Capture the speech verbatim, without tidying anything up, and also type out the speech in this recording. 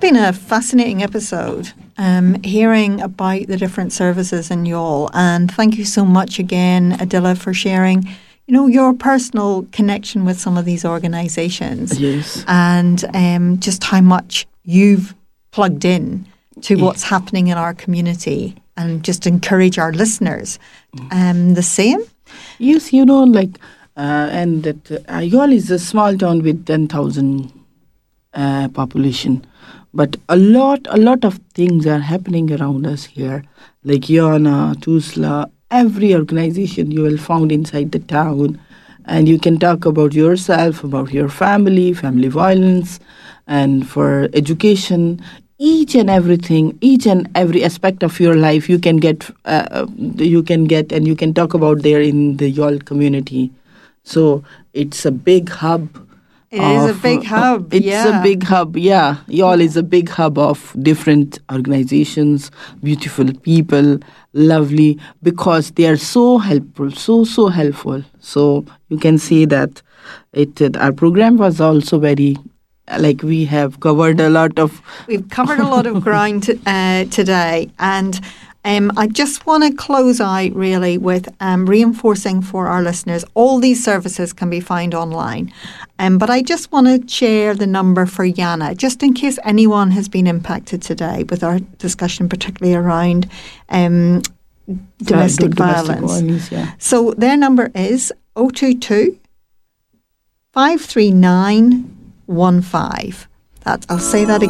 been a fascinating episode, um, hearing about the different services in Youghal. And thank you so much again, Adila, for sharing, you know, your personal connection with some of these organisations. Yes. And um, just how much you've plugged in to Yeah. what's happening in our community, and just encourage our listeners um, the same. Yes, you know, like, uh, and that uh, Youghal is a small town with ten thousand uh, population. But a lot, a lot of things are happening around us here. Like Yana, Tusla, every organization you will find inside the town. And you can talk about yourself, about your family, family violence, and for education. Each and everything, each and every aspect of your life, you can get, uh, you can get, and you can talk about there in the Youghal community. So it's a big hub. It is a of, big uh, hub, It's yeah. a big hub, yeah. Youghal is a big hub of different organizations, beautiful people, lovely, because they are so helpful, so, so helpful. So you can see that it. Uh, our program was also very, uh, like we have covered a lot of... We've covered a lot of ground t- uh, today, and um, I just want to close out really with um, reinforcing for our listeners, all these services can be found online. Um, but I just want to share the number for Yana, just in case anyone has been impacted today with our discussion, particularly around um, domestic, domestic violence. violence, yeah. So their number is oh two two, five three nine, one five. That, I'll say that again.